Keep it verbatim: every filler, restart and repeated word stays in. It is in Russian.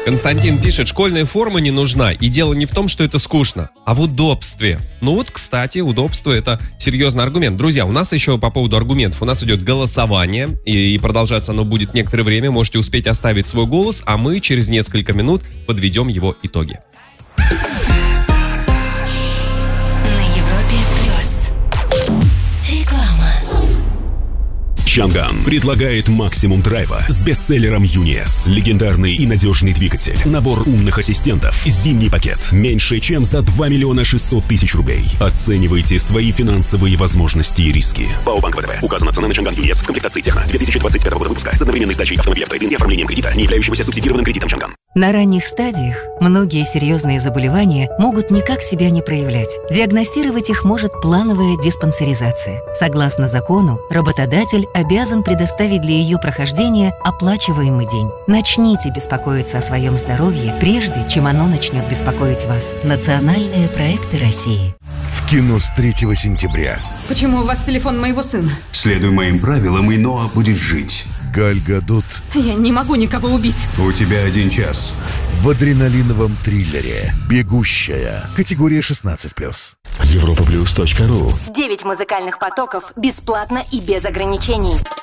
Константин пишет, школьная форма не нужна, и дело не в том, что это скучно, а в удобстве. Ну вот, кстати, удобство — это серьезный аргумент. Друзья, у нас еще по поводу аргументов, у нас идет голосование, и, и продолжаться оно будет некоторое время, можете успеть оставить свой голос, а мы через несколько минут подведем его итоги. Чанган предлагает максимум драйва с бестселлером Юниес. Легендарный и надежный двигатель, набор умных ассистентов, зимний пакет. Меньше чем за два миллиона шестьсот тысяч рублей. Оценивайте свои финансовые возможности и риски. ПАО Банк ВТБ. Указана цена на Чанган Юниес в комплектации Техно две тысячи двадцать пятого года выпуска с одновременной сдачей автомобиля в трейд-ин и оформлением кредита, не являющегося субсидированным кредитом Чанган. На ранних стадиях многие серьезные заболевания могут никак себя не проявлять. Диагностировать их может плановая диспансеризация. Согласно закону, работодатель обязан предоставить для ее прохождения оплачиваемый день. Начните беспокоиться о своем здоровье, прежде чем оно начнет беспокоить вас. Национальные проекты России. В кино с третьего сентября. Почему у вас телефон моего сына? Следуй моим правилам, и Ноа будет жить. Галь Гадот. Я не могу никого убить. У тебя один час. В адреналиновом триллере «Бегущая». Категория шестнадцать плюс. Европа плюс точка ру. Девять музыкальных потоков бесплатно и без ограничений.